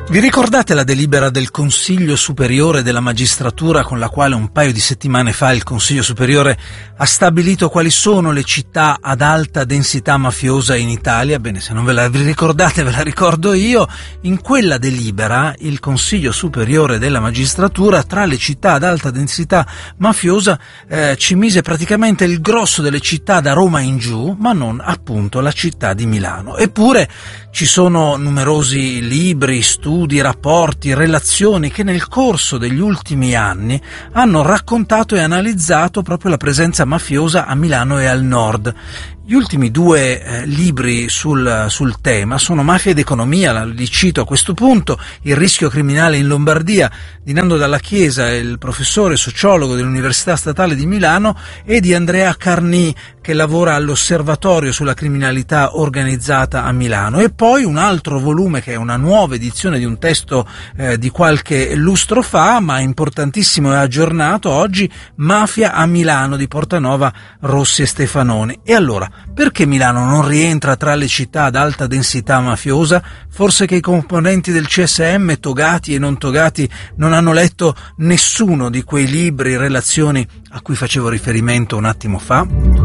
Vi ricordate la delibera del Consiglio Superiore della Magistratura con la quale un paio di settimane fa il Consiglio Superiore ha stabilito quali sono le città ad alta densità mafiosa in Italia? Bene, se non ve la ricordate ve la ricordo io. In quella delibera il Consiglio Superiore della Magistratura tra le città ad alta densità mafiosa ci mise praticamente il grosso delle città da Roma in giù, ma non appunto la città di Milano. Eppure ci sono numerosi libri, studi, rapporti, relazioni che nel corso degli ultimi anni hanno raccontato e analizzato proprio la presenza mafiosa a Milano e al nord. Gli ultimi due libri sul tema sono Mafia ed economia, li cito a questo punto, Il rischio criminale in Lombardia, di Nando Dalla Chiesa, il professore sociologo dell'Università Statale di Milano, e di Andrea Carnì, che lavora all'Osservatorio sulla criminalità organizzata a Milano. E poi un altro volume che è una nuova edizione di un testo di qualche lustro fa, ma importantissimo e aggiornato oggi, Mafia a Milano di Portanova, Rossi e Stefanoni. E allora, perché Milano non rientra tra le città ad alta densità mafiosa? Forse che i componenti del CSM, togati e non togati, non hanno letto nessuno di quei libri, relazioni a cui facevo riferimento un attimo fa?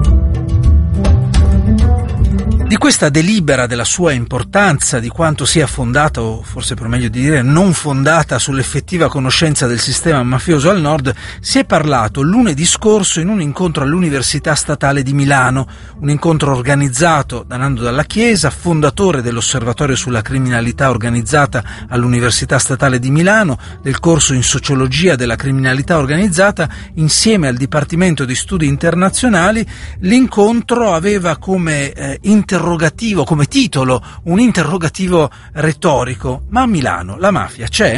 Di questa delibera, della sua importanza, di quanto sia fondata, o forse per meglio di dire non fondata, sull'effettiva conoscenza del sistema mafioso al nord, si è parlato lunedì scorso in un incontro all'Università Statale di Milano, un incontro organizzato da Nando Dalla Chiesa, fondatore dell'Osservatorio sulla criminalità organizzata all'Università Statale di Milano, del corso in sociologia della criminalità organizzata, insieme al Dipartimento di Studi Internazionali. L'incontro aveva come interrogativo, come titolo, un interrogativo retorico: ma a Milano la mafia c'è?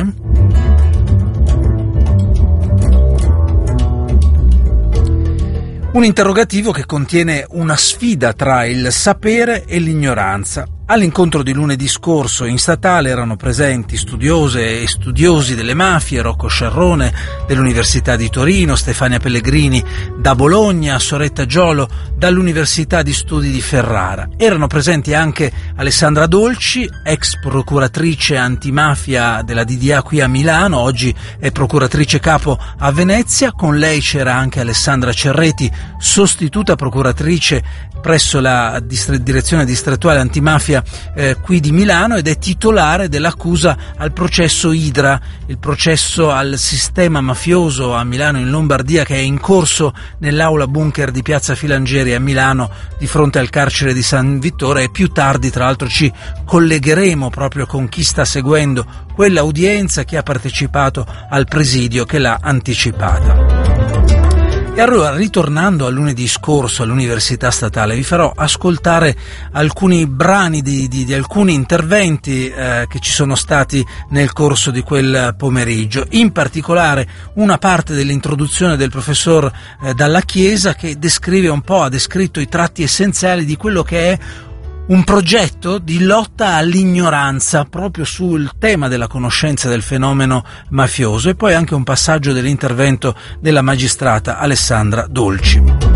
Un interrogativo che contiene una sfida tra il sapere e l'ignoranza. All'incontro di lunedì scorso in statale erano presenti studiose e studiosi delle mafie, Rocco Sciarrone dell'Università di Torino, Stefania Pellegrini da Bologna, Soretta Giolo dall'Università di Studi di Ferrara. Erano presenti anche Alessandra Dolci, ex procuratrice antimafia della DDA qui a Milano, oggi è procuratrice capo a Venezia. Con lei c'era anche Alessandra Cerreti, sostituta procuratrice presso la direzione distrettuale antimafia qui di Milano, ed è titolare dell'accusa al processo Idra, il processo al sistema mafioso a Milano e in Lombardia, che è in corso nell'aula bunker di Piazza Filangieri a Milano di fronte al carcere di San Vittore. E più tardi tra l'altro ci collegheremo proprio con chi sta seguendo quell'udienza, chi ha partecipato al presidio che l'ha anticipata. E allora, ritornando a lunedì scorso all'Università Statale, vi farò ascoltare alcuni brani di alcuni interventi che ci sono stati nel corso di quel pomeriggio, in particolare una parte dell'introduzione del professor Dalla Chiesa, che descrive un po', ha descritto i tratti essenziali di quello che è un progetto di lotta all'ignoranza proprio sul tema della conoscenza del fenomeno mafioso, e poi anche un passaggio dell'intervento della magistrata Alessandra Dolci.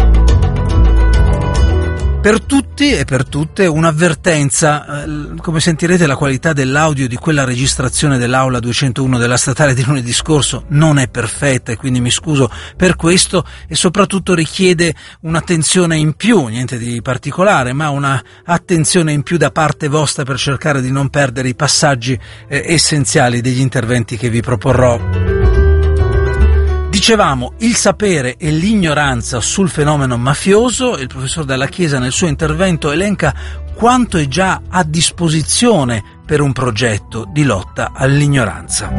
Per tutti e per tutte un'avvertenza: come sentirete la qualità dell'audio di quella registrazione dell'aula 201 della statale di lunedì scorso non è perfetta, e quindi mi scuso per questo, e soprattutto richiede un'attenzione in più, niente di particolare, ma una attenzione in più da parte vostra per cercare di non perdere i passaggi essenziali degli interventi che vi proporrò. Dicevamo, il sapere e l'ignoranza sul fenomeno mafioso. Il professor Dalla Chiesa nel suo intervento elenca quanto è già a disposizione per un progetto di lotta all'ignoranza.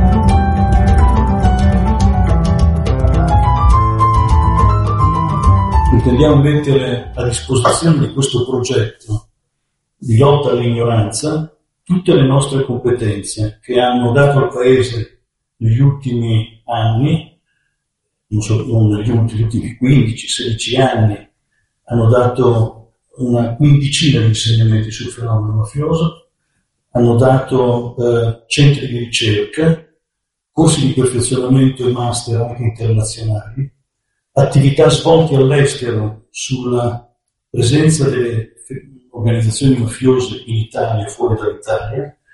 Intendiamo mettere a disposizione di questo progetto di lotta all'ignoranza tutte le nostre competenze che hanno dato al Paese negli ultimi anni, non negli ultimi 15-16 anni, hanno dato una quindicina di insegnamenti sul fenomeno mafioso, hanno dato centri di ricerca, corsi di perfezionamento e master anche internazionali, attività svolte all'estero sulla presenza delle organizzazioni mafiose in Italia e fuori dall'Italia,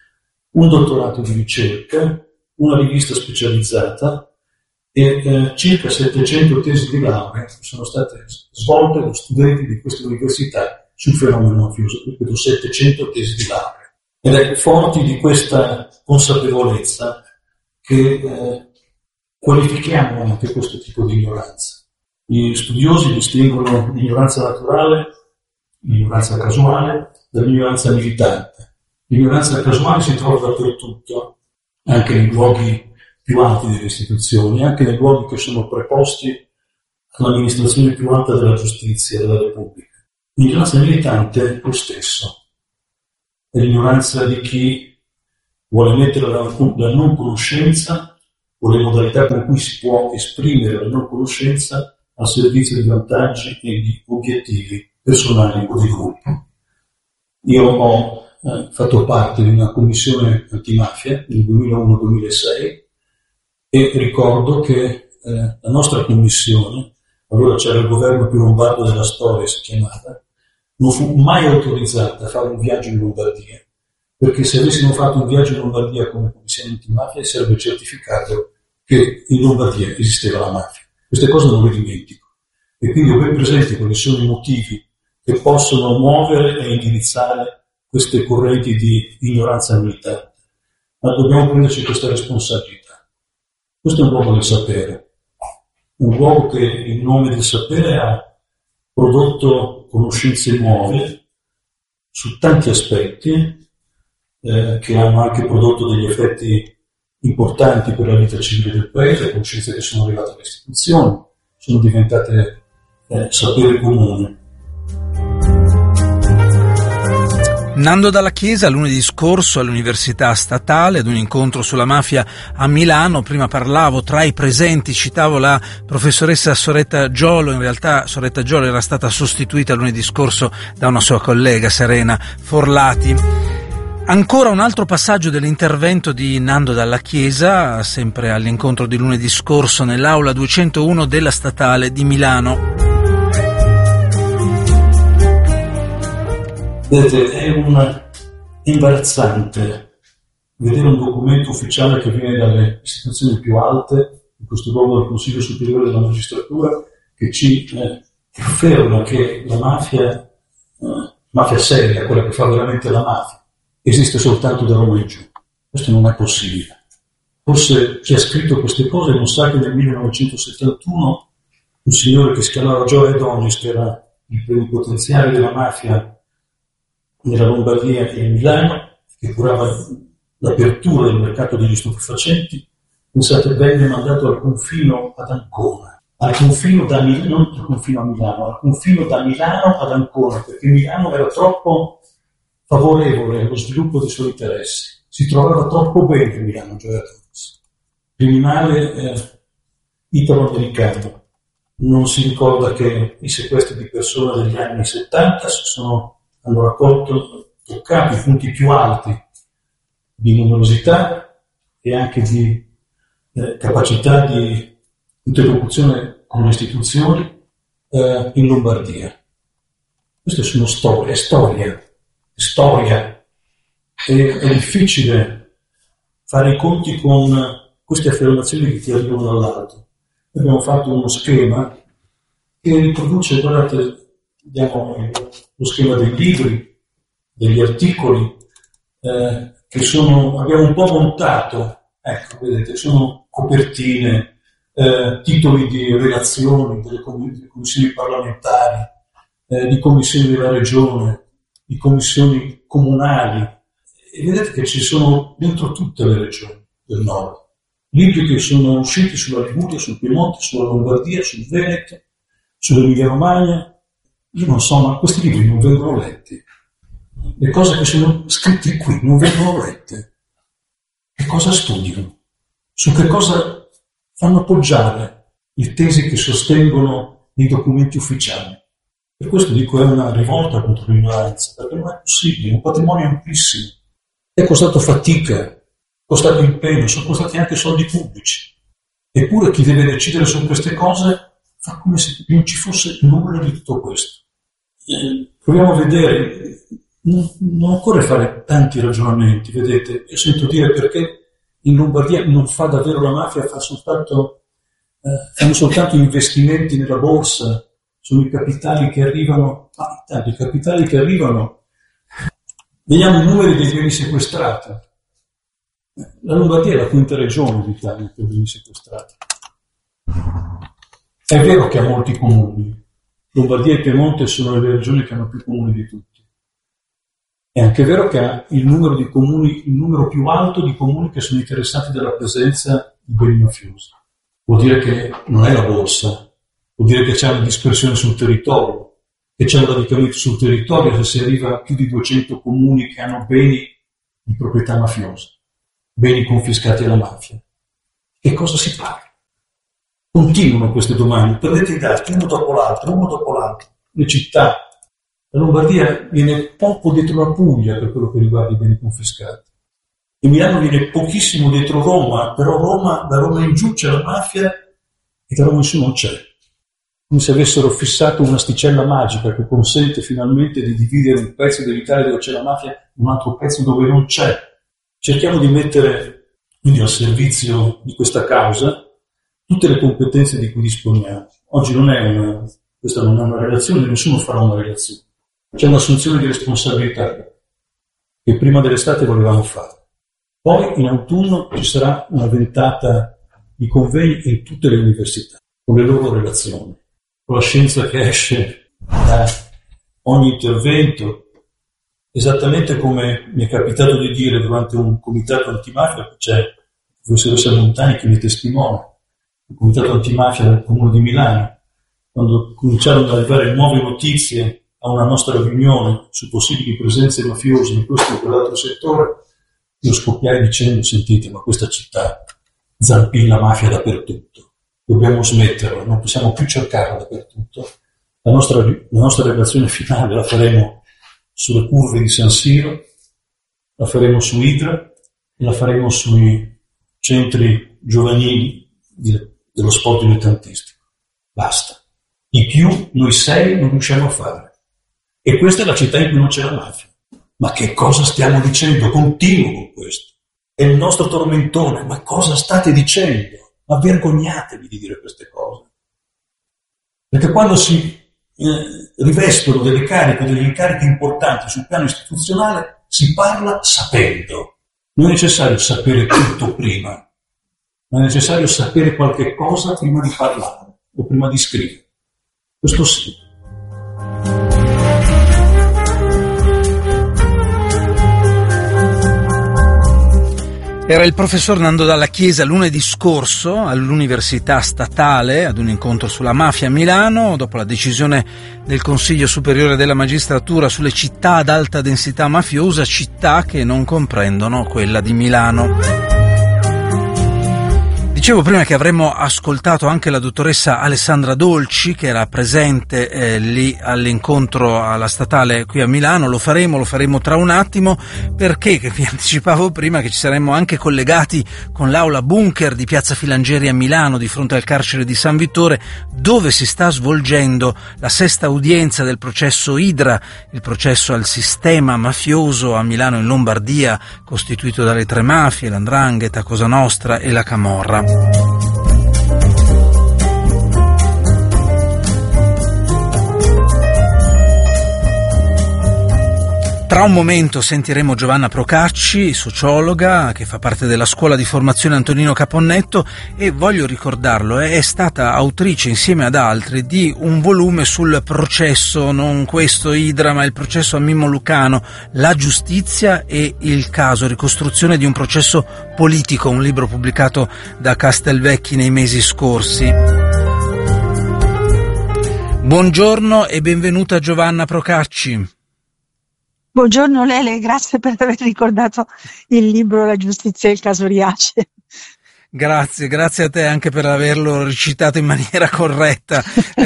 un dottorato di ricerca, una rivista specializzata e circa 700 tesi di laurea che sono state svolte da studenti di queste università sul fenomeno mafioso, ripeto 700 tesi di laurea. Ed è forti di questa consapevolezza che qualifichiamo anche questo tipo di ignoranza. Gli studiosi distinguono l'ignoranza naturale, l'ignoranza casuale, dall'ignoranza militante. L'ignoranza casuale si trova dappertutto, anche nei luoghi più alti delle istituzioni, anche nei luoghi che sono preposti all'amministrazione più alta della giustizia della Repubblica. L'ignoranza militante è lo stesso. È l'ignoranza di chi vuole mettere la non conoscenza o le modalità con cui si può esprimere la non conoscenza al servizio di vantaggi e di obiettivi personali o di gruppo. Io ho fatto parte di una commissione antimafia nel 2001-2006 e ricordo che la nostra commissione, allora c'era il governo più lombardo della storia, si chiamava, non fu mai autorizzata a fare un viaggio in Lombardia, perché se avessimo fatto un viaggio in Lombardia come commissione antimafia sarebbe certificato che in Lombardia esisteva la mafia. Queste cose non le dimentico e quindi ho ben presente quali sono i motivi che possono muovere e indirizzare queste correnti di ignoranza militante, ma dobbiamo prenderci questa responsabilità. Questo è un luogo del sapere, un luogo che in nome del sapere ha prodotto conoscenze nuove su tanti aspetti che hanno anche prodotto degli effetti importanti per la vita civile del paese, conoscenze che sono arrivate alle istituzioni, sono diventate sapere comune. Nando Dalla Chiesa lunedì scorso all'Università Statale ad un incontro sulla mafia a Milano. Prima parlavo, tra i presenti citavo la professoressa Soretta Giolo. In realtà Soretta Giolo era stata sostituita lunedì scorso da una sua collega, Serena Forlati. Ancora un altro passaggio dell'intervento di Nando Dalla Chiesa, sempre all'incontro di lunedì scorso nell'aula 201 della Statale di Milano. Vedete, è imbarazzante vedere un documento ufficiale che viene dalle istituzioni più alte, in questo caso dal Consiglio Superiore della Magistratura, che ci afferma che la mafia seria, quella che fa veramente la mafia, esiste soltanto da Roma in giù. Questo non è possibile. Forse chi ha scritto queste cose non sa che nel 1971 un signore che si chiamava Joe Adonis, che era il plenipotenziario della mafia nella Lombardia e in Milano, che curava l'apertura del mercato degli stupefacenti, pensate, venne mandato al confino ad Ancona, al confino da Milano, non al confino a Milano, al confino da Milano ad Ancona, perché Milano era troppo favorevole allo sviluppo dei suoi interessi, si trovava troppo bene Milano, Gioia Torres, criminale italo-americano. Non si ricorda che i sequestri di persone degli anni 70 hanno toccato i punti più alti di numerosità e anche di capacità di interlocuzione con le istituzioni in Lombardia. Queste sono storia. È difficile fare i conti con queste affermazioni che ti arrivano dall'alto. Abbiamo fatto uno schema che riproduce, guardate, vediamo lo schema dei libri, degli articoli che abbiamo un po' montato, ecco, vedete, sono copertine, titoli di relazioni delle commissioni parlamentari, di commissioni della regione, di commissioni comunali, e vedete che ci sono dentro tutte le regioni del nord. Libri che sono usciti sulla Liguria, sul Piemonte, sulla Lombardia, sul Veneto, sull'Emilia Romagna. Io non so, ma questi libri non vengono letti. Le cose che sono scritte qui non vengono lette. Che cosa studiano? Su che cosa fanno appoggiare le tesi che sostengono i documenti ufficiali? Per questo dico è una rivolta contro l'ignoranza, perché non è possibile, è un patrimonio amplissimo. È costato fatica, è costato impegno, sono costati anche soldi pubblici. Eppure chi deve decidere su queste cose fa come se non ci fosse nulla di tutto questo. Proviamo a vedere non occorre fare tanti ragionamenti, vedete, io sento dire perché in Lombardia non fa davvero la mafia, fanno soltanto investimenti nella borsa, sono i capitali che arrivano, i capitali che arrivano, vediamo i numeri dei beni sequestrati. La Lombardia è la quinta regione d'Italia per beni sequestrati. È vero che ha molti comuni, Lombardia e Piemonte sono le regioni che hanno più comuni di tutti. È anche vero che ha il numero più alto di comuni che sono interessati dalla presenza di beni mafiosi. Vuol dire che non è la borsa, vuol dire che c'è una dispersione sul territorio, che c'è un radicamento sul territorio se si arriva a più di 200 comuni che hanno beni di proprietà mafiosa, beni confiscati alla mafia. Che cosa si parla? Continuano queste domande, prendete i dati uno dopo l'altro, le città. La Lombardia viene poco dietro la Puglia per quello che riguarda i beni confiscati. E Milano viene pochissimo dietro Roma, però da Roma in giù c'è la mafia e da Roma in su non c'è. Come se avessero fissato un'asticella magica che consente finalmente di dividere un pezzo dell'Italia dove c'è la mafia e un altro pezzo dove non c'è. Cerchiamo di mettere quindi al servizio di questa causa tutte le competenze di cui disponiamo. Oggi questa non è una relazione, nessuno farà una relazione. C'è un'assunzione di responsabilità che prima dell'estate volevamo fare. Poi in autunno ci sarà una ventata di convegni in tutte le università, con le loro relazioni, con la scienza che esce da ogni intervento, esattamente come mi è capitato di dire durante un comitato antimafia, c'è il professoressa Montani che mi testimonia, il comitato antimafia del Comune di Milano, quando cominciarono ad arrivare nuove notizie a una nostra riunione su possibili presenze mafiose in questo o quell'altro settore, io scoppiai dicendo: sentite, ma questa città zampilla mafia dappertutto, dobbiamo smetterla, non possiamo più cercarla dappertutto. La nostra relazione finale la faremo sulle curve di San Siro, la faremo su Idra e la faremo sui centri giovanili dello sport dilettantistico. Basta. Di più noi 6 non riusciamo a fare. E questa è la città in cui non c'è la mafia. Ma che cosa stiamo dicendo? Continuo con questo. È il nostro tormentone. Ma cosa state dicendo? Ma vergognatevi di dire queste cose. Perché quando si rivestono degli incarichi importanti sul piano istituzionale, si parla sapendo. Non è necessario sapere tutto prima, ma è necessario sapere qualche cosa prima di parlare o prima di scrivere. Questo sì. Era il professor Nando Dalla Chiesa lunedì scorso all'Università Statale ad un incontro sulla mafia a Milano, dopo la decisione del Consiglio Superiore della Magistratura sulle città ad alta densità mafiosa, città che non comprendono quella di Milano. Dicevo prima che avremmo ascoltato anche la dottoressa Alessandra Dolci, che era presente lì all'incontro alla Statale qui a Milano. Lo faremo tra un attimo, perché vi anticipavo prima che ci saremmo anche collegati con l'aula bunker di Piazza Filangieri a Milano, di fronte al carcere di San Vittore, dove si sta svolgendo la 6ª udienza del processo Idra, il processo al sistema mafioso a Milano, in Lombardia, costituito dalle 3 mafie, la 'ndrangheta, Cosa Nostra e la Camorra. Tra un momento sentiremo Giovanna Procacci, sociologa che fa parte della scuola di formazione Antonino Caponnetto, e voglio ricordarlo, è stata autrice insieme ad altri di un volume sul processo, non questo Idra ma il processo a Mimmo Lucano, la giustizia e il caso, ricostruzione di un processo politico, un libro pubblicato da Castelvecchi nei mesi scorsi. Buongiorno e benvenuta Giovanna Procacci. Buongiorno Lele, grazie per aver ricordato il libro La giustizia e il caso Riace. Grazie a te anche per averlo recitato in maniera corretta.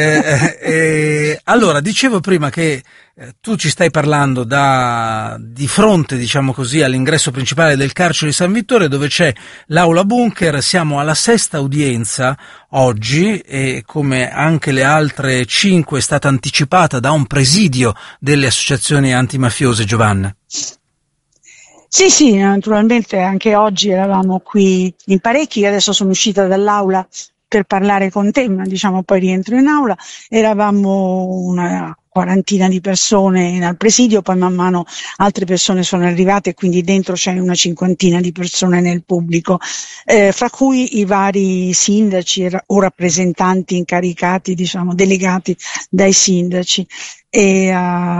Allora, dicevo prima che tu ci stai parlando di fronte, diciamo così, all'ingresso principale del carcere di San Vittore, dove c'è l'aula bunker. Siamo alla 6ª udienza oggi e, come anche le altre 5, è stata anticipata da un presidio delle associazioni antimafiose, Giovanna. Sì, naturalmente anche oggi eravamo qui in parecchi, adesso sono uscita dall'aula per parlare con te, ma diciamo poi rientro in aula. Eravamo una quarantina di persone al presidio, poi man mano altre persone sono arrivate, quindi dentro c'è una cinquantina di persone nel pubblico, fra cui i vari sindaci o rappresentanti incaricati, diciamo delegati dai sindaci. Che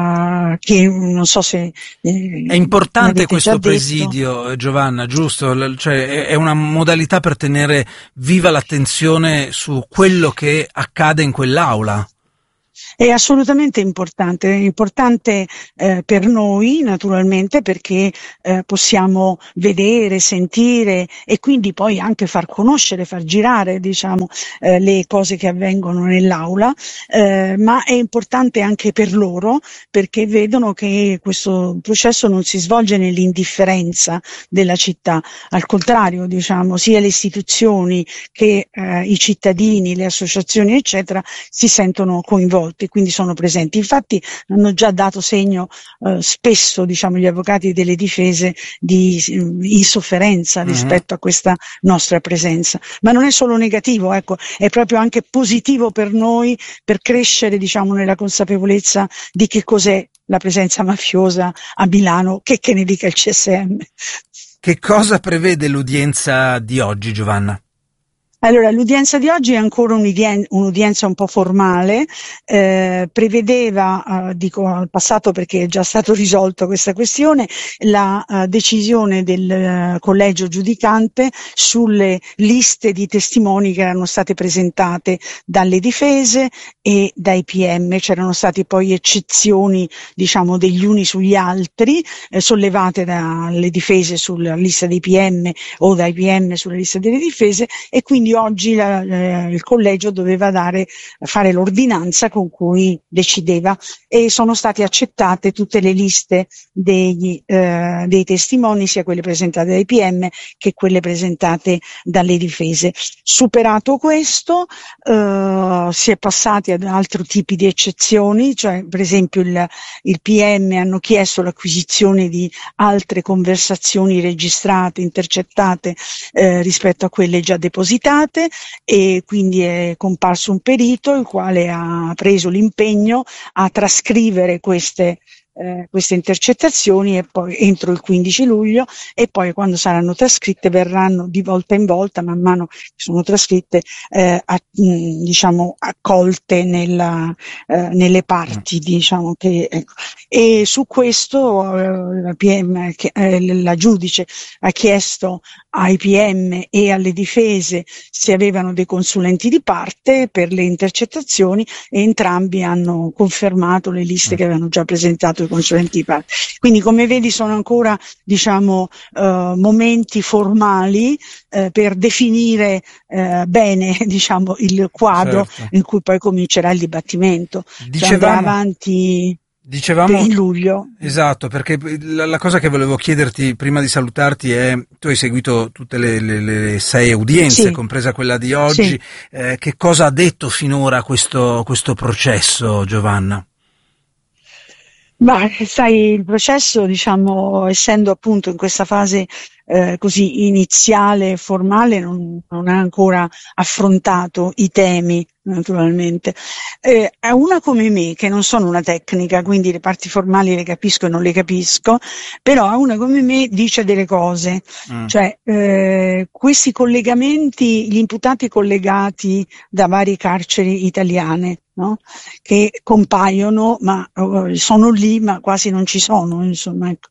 non so se è importante questo presidio, Giovanna, giusto? Cioè è una modalità per tenere viva l'attenzione su quello che accade in quell'aula. È assolutamente importante per noi naturalmente, perché possiamo vedere, sentire e quindi poi anche far conoscere, far girare diciamo le cose che avvengono nell'aula, ma è importante anche per loro, perché vedono che questo processo non si svolge nell'indifferenza della città, al contrario diciamo sia le istituzioni che i cittadini, le associazioni eccetera si sentono coinvolti, quindi sono presenti. Infatti hanno già dato segno spesso diciamo gli avvocati delle difese di insofferenza rispetto a questa nostra presenza, ma non è solo negativo, ecco, è proprio anche positivo per noi, per crescere diciamo nella consapevolezza di che cos'è la presenza mafiosa a Milano, che ne dica il CSM. Che cosa prevede l'udienza di oggi, Giovanna? Allora, l'udienza di oggi è ancora un'udienza un po' formale, prevedeva, dico al passato perché è già stato risolto questa questione, la decisione del collegio giudicante sulle liste di testimoni che erano state presentate dalle difese e dai PM. C'erano state poi eccezioni, diciamo, degli uni sugli altri, sollevate dalle difese sulla lista dei PM o dai PM sulla lista delle difese, e quindi oggi il collegio doveva fare l'ordinanza con cui decideva, e sono state accettate tutte le liste dei testimoni, sia quelle presentate dai PM che quelle presentate dalle difese. Superato questo, si è passati ad altri tipi di eccezioni, cioè per esempio il PM hanno chiesto l'acquisizione di altre conversazioni registrate, intercettate rispetto a quelle già depositate, e quindi è comparso un perito il quale ha preso l'impegno a trascrivere queste intercettazioni, e poi entro il 15 luglio, e poi quando saranno trascritte verranno di volta in volta, man mano che sono trascritte, diciamo accolte nelle parti, diciamo che ecco. E su questo la PM, la giudice ha chiesto ai PM e alle difese se avevano dei consulenti di parte per le intercettazioni, e entrambi hanno confermato le liste che avevano già presentato i consulenti di parte. Quindi, come vedi, sono ancora diciamo momenti formali per definire bene diciamo il quadro, certo, in cui poi comincerà il dibattimento. Andrà avanti. Dicevamo in luglio. Esatto, perché la cosa che volevo chiederti prima di salutarti è: tu hai seguito tutte le 6 udienze, sì, compresa quella di oggi, sì. Che cosa ha detto finora questo processo, Giovanna? Ma sai, il processo, diciamo, essendo appunto in questa fase così iniziale e formale, non ha ancora affrontato i temi, naturalmente. A una come me, che non sono una tecnica, quindi le parti formali le capisco e non le capisco, però a una come me dice delle cose, cioè questi collegamenti, gli imputati collegati da varie carceri italiane, no? Che compaiono, ma sono lì, ma quasi non ci sono, insomma, ecco.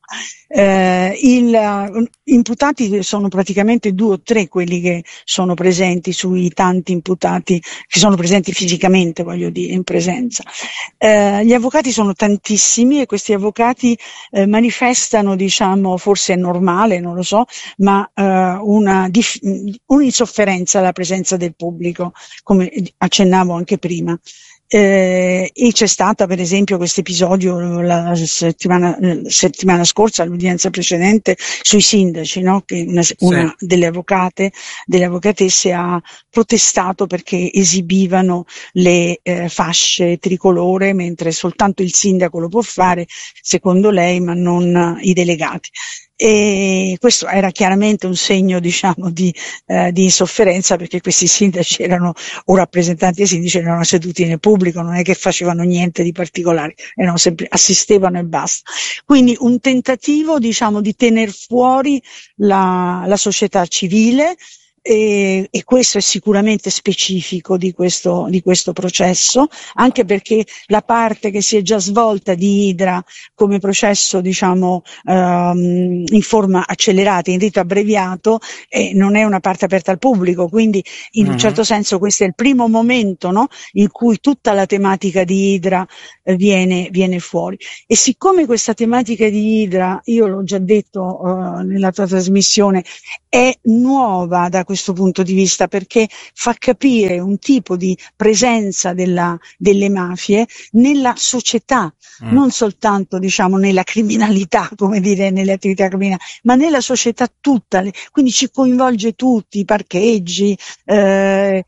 Imputati sono praticamente 2 o 3 quelli che sono presenti sui tanti imputati, che sono presenti fisicamente, voglio dire, in presenza. Gli avvocati sono tantissimi e questi avvocati manifestano, diciamo, forse è normale, non lo so, ma un'insofferenza alla presenza del pubblico, come accennavo anche prima. E c'è stata per esempio questo episodio la settimana scorsa, l'udienza precedente, sui sindaci, no? Che una delle avvocatesse ha protestato perché esibivano le fasce tricolore, mentre soltanto il sindaco lo può fare, secondo lei, ma non i delegati. E questo era chiaramente un segno, diciamo, di insofferenza, perché questi sindaci erano, o rappresentanti dei sindaci, erano seduti nel pubblico, non è che facevano niente di particolare, erano sempre, assistevano e basta. Quindi un tentativo, diciamo, di tener fuori la società civile, e questo è sicuramente specifico di questo processo, anche perché la parte che si è già svolta di Idra come processo, diciamo, in forma accelerata, in rito abbreviato, non è una parte aperta al pubblico, quindi in un certo senso questo è il primo momento, no, in cui tutta la tematica di Idra viene fuori. E siccome questa tematica di Idra, io l'ho già detto nella tua trasmissione, è nuova da questo punto di vista, perché fa capire un tipo di presenza delle mafie nella società, non soltanto, diciamo, nella criminalità, come dire, nelle attività criminali, ma nella società tutta, quindi ci coinvolge tutti, i parcheggi, i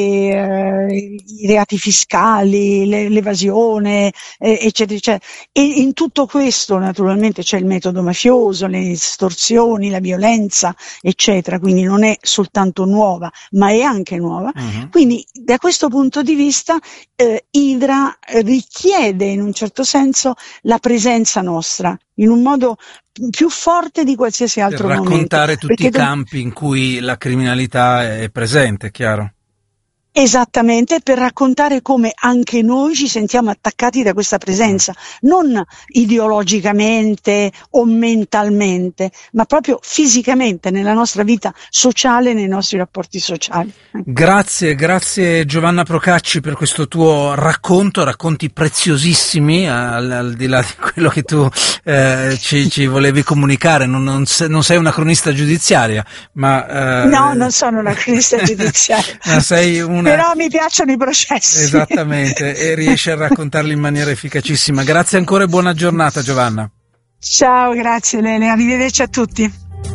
reati fiscali, l'evasione, eccetera, eccetera. E in tutto questo naturalmente c'è il metodo mafioso, le estorsioni, la violenza, eccetera, quindi non è soltanto nuova, ma è anche nuova. Quindi da questo punto di vista Idra richiede in un certo senso la presenza nostra in un modo più forte di qualsiasi altro per momento. Raccontare tutti i campi in cui la criminalità è presente, chiaro. Esattamente, per raccontare come anche noi ci sentiamo attaccati da questa presenza, non ideologicamente o mentalmente, ma proprio fisicamente nella nostra vita sociale, nei nostri rapporti sociali. Grazie Giovanna Procacci per questo tuo racconti preziosissimi, al di là di quello che tu ci volevi comunicare. Non sei una cronista giudiziaria, ma no, non sono una cronista giudiziaria. Ma sei però mi piacciono i processi. Esattamente, e riesci a raccontarli in maniera efficacissima. Grazie ancora e buona giornata, Giovanna. Ciao, grazie Lele, arrivederci a tutti.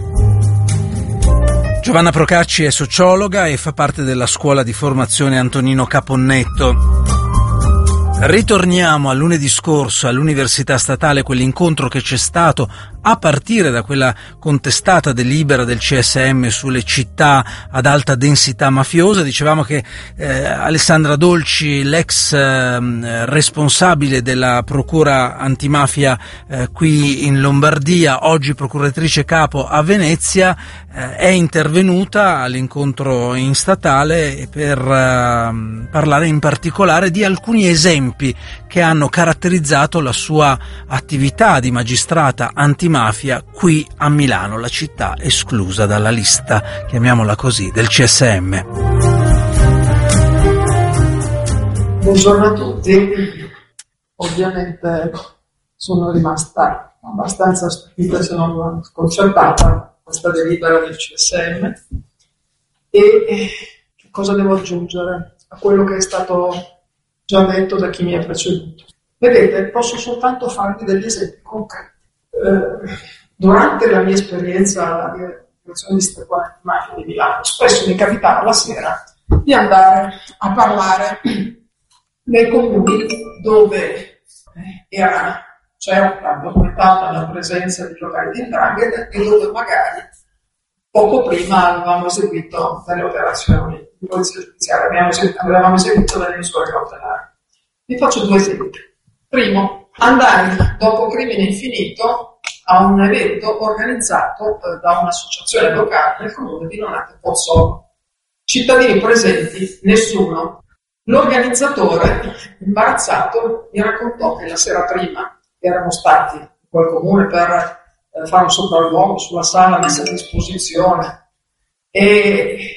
Giovanna Procacci è sociologa e fa parte della scuola di formazione Antonino Caponnetto. Ritorniamo a lunedì scorso all'Università Statale, quell'incontro che c'è stato a partire da quella contestata delibera del CSM sulle città ad alta densità mafiosa. Dicevamo che Alessandra Dolci, l'ex responsabile della procura antimafia qui in Lombardia, oggi procuratrice capo a Venezia, è intervenuta all'incontro in statale per parlare in particolare di alcuni esempi che hanno caratterizzato la sua attività di magistrata antimafia qui a Milano, la città esclusa dalla lista, chiamiamola così, del CSM. Buongiorno a tutti. Ovviamente sono rimasta abbastanza stupita, se non sconcertata, questa delibera del CSM. E che cosa devo aggiungere a quello che è stato già detto da chi mi ha preceduto? Vedete, posso soltanto farvi degli esempi concreti. Durante la mia esperienza alla direzione distrettuale antimafia di Milano, spesso mi capitava la sera di andare a parlare nei comuni dove c'era documentata la presenza di locali di 'ndrangheta e dove magari poco prima avevamo eseguito delle operazioni di polizia giudiziaria, avevamo eseguito delle misure cautelari. Vi faccio due esempi. Primo, andai dopo Crimine Infinito a un evento organizzato da un'associazione locale nel comune di Nonate Pozzolo. Cittadini presenti, nessuno. L'organizzatore, imbarazzato, mi raccontò che la sera prima erano stati in quel comune per fare un sopralluogo sulla sala messa a disposizione e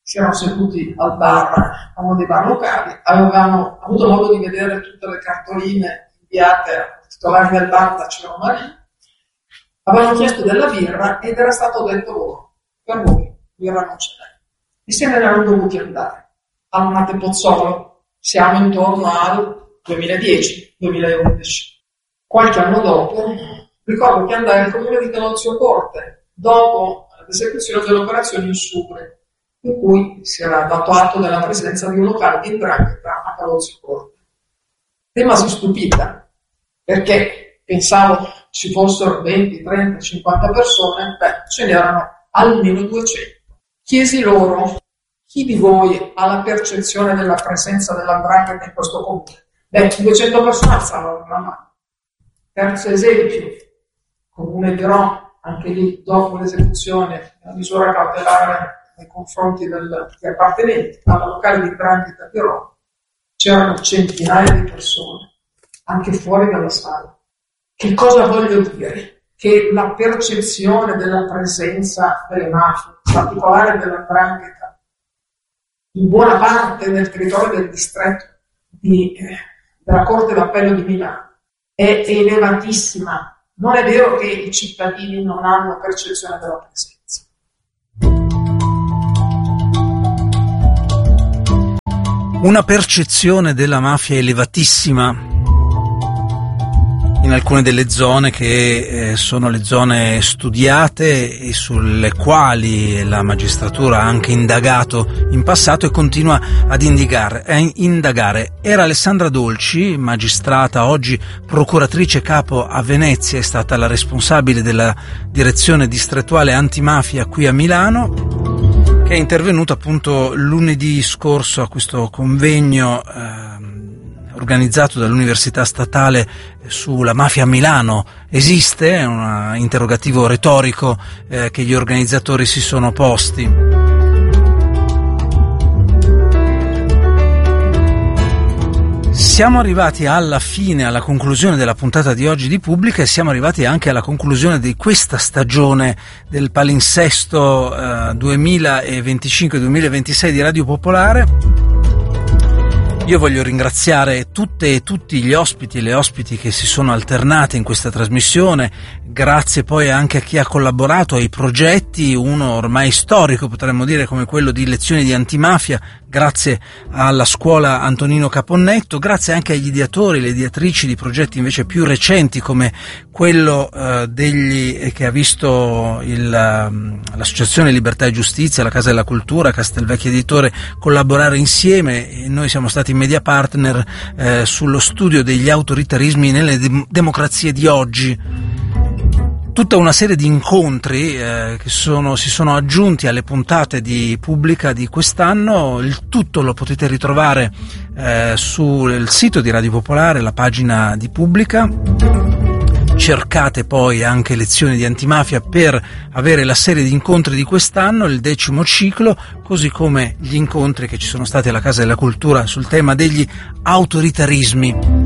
si erano seduti al bar, a uno dei bar locali, avevano avuto modo di vedere tutte le cartoline inviate al titolare del bar da Ciro Maria, avevano chiesto della birra ed era stato detto loro: per voi birra non ce n'è. E se ne erano dovuti andare al Montepozzolo. Siamo intorno al 2010-2011. Qualche anno dopo, ricordo che andai al comune di Calozio Corte dopo l'esecuzione dell'operazione Insubri, in cui si era dato atto della presenza di un locale di 'ndrangheta a Calozio Corte. Rimasi stupita, perché pensavo ci fossero 20, 30, 50 persone, ce n'erano almeno 200. Chiesi loro: chi di voi ha la percezione della presenza della 'ndrangheta in questo comune? 200 persone alzavano la mano. Terzo esempio, comune di Roma, anche lì dopo l'esecuzione della misura cautelare nei confronti degli appartenenti alla locale di 'ndrangheta di Roma, c'erano centinaia di persone, anche fuori dalla sala. Che cosa voglio dire? Che la percezione della presenza delle mafie, in particolare della 'ndrangheta, in buona parte del territorio del distretto della Corte d'Appello di Milano è elevatissima. Non è vero che i cittadini non hanno percezione della presenza. Una percezione della mafia elevatissima in alcune delle zone che sono le zone studiate e sulle quali la magistratura ha anche indagato in passato e continua ad indagare. Era Alessandra Dolci, magistrata, oggi procuratrice capo a Venezia, è stata la responsabile della direzione distrettuale antimafia qui a Milano, che è intervenuta appunto lunedì scorso a questo convegno organizzato dall'Università Statale sulla mafia a Milano. Esiste? È un interrogativo retorico che gli organizzatori si sono posti. Siamo arrivati alla fine, alla conclusione della puntata di oggi di Pubblica, e siamo arrivati anche alla conclusione di questa stagione del palinsesto 2025-2026 di Radio Popolare. Io voglio ringraziare tutte e tutti gli ospiti e le ospiti che si sono alternati in questa trasmissione, grazie poi anche a chi ha collaborato ai progetti, uno ormai storico potremmo dire come quello di Lezioni di Antimafia, grazie alla scuola Antonino Caponnetto, grazie anche agli ideatori, le ideatrici di progetti invece più recenti come quello che ha visto l'Associazione Libertà e Giustizia, la Casa della Cultura, Castelvecchio Editore collaborare insieme, e noi siamo stati media partner sullo studio degli autoritarismi nelle democrazie di oggi. Tutta una serie di incontri che si sono aggiunti alle puntate di Pubblica di quest'anno. Il tutto lo potete ritrovare sul sito di Radio Popolare, la pagina di Pubblica. Cercate poi anche Lezioni di Antimafia per avere la serie di incontri di quest'anno, il 10° ciclo, così come gli incontri che ci sono stati alla Casa della Cultura sul tema degli autoritarismi.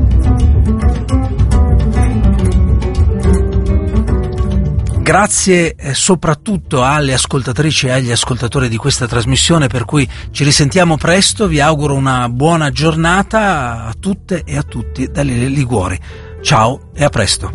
Grazie soprattutto alle ascoltatrici e agli ascoltatori di questa trasmissione, per cui ci risentiamo presto. Vi auguro una buona giornata a tutte e a tutti da Lele Liguori. Ciao e a presto.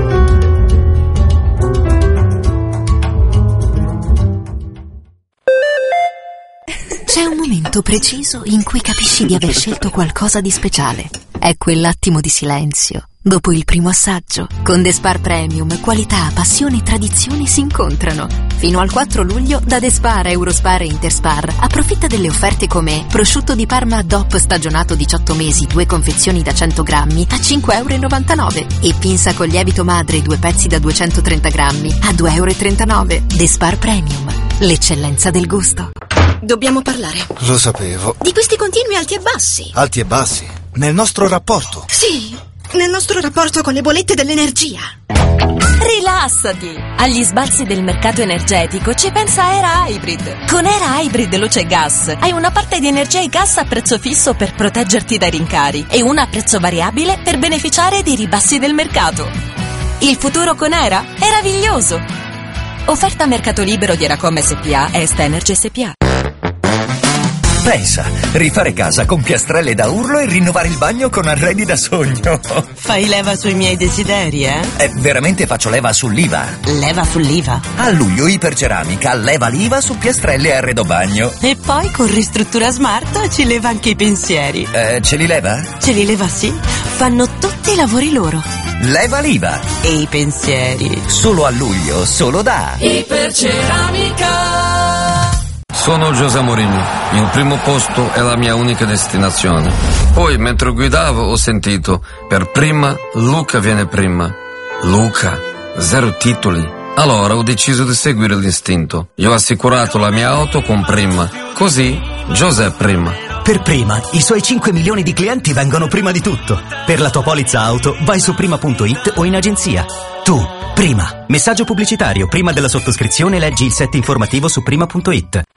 C'è un momento preciso in cui capisci di aver scelto qualcosa di speciale. È quell'attimo di silenzio dopo il primo assaggio. Con The Spar Premium, qualità, passione e tradizione si incontrano. Fino al 4 luglio da The Spar, Eurospar e Interspar approfitta delle offerte come prosciutto di Parma DOP stagionato 18 mesi, 2 confezioni da 100 grammi a €5,99 e pinza con lievito madre 2 pezzi da 230 grammi a €2,39. The Spar Premium, l'eccellenza del gusto. Dobbiamo parlare. Lo sapevo. Di questi continui alti e bassi. Alti e bassi? Nel nostro rapporto? Sì, nel nostro rapporto con le bollette dell'energia. Rilassati! Agli sbalzi del mercato energetico ci pensa Era Hybrid. Con Era Hybrid Luce Gas hai una parte di energia e gas a prezzo fisso per proteggerti dai rincari e una a prezzo variabile per beneficiare dei ribassi del mercato. Il futuro con Era è meraviglioso! Offerta a mercato libero di Eracom SPA e Est Energy SPA. Pensa, rifare casa con piastrelle da urlo e rinnovare il bagno con arredi da sogno. Fai leva sui miei desideri, eh? Veramente faccio leva sull'IVA. Leva sull'IVA? A luglio Iperceramica leva l'IVA su piastrelle e arredo bagno. E poi con Ristruttura Smart ci leva anche i pensieri. Ce li leva? Ce li leva, sì. Fanno tutti i lavori loro. Leva l'IVA. E i pensieri. Solo a luglio, solo da Iperceramica. Sono José Mourinho, il primo posto è la mia unica destinazione. Poi, mentre guidavo, ho sentito, per prima, Luca viene prima. Luca, 0 titoli. Allora ho deciso di seguire l'istinto. Io ho assicurato la mia auto con Prima. Così, José prima. Per Prima, i suoi 5 milioni di clienti vengono prima di tutto. Per la tua polizza auto, vai su prima.it o in agenzia. Tu, Prima. Messaggio pubblicitario. Prima della sottoscrizione leggi il set informativo su prima.it.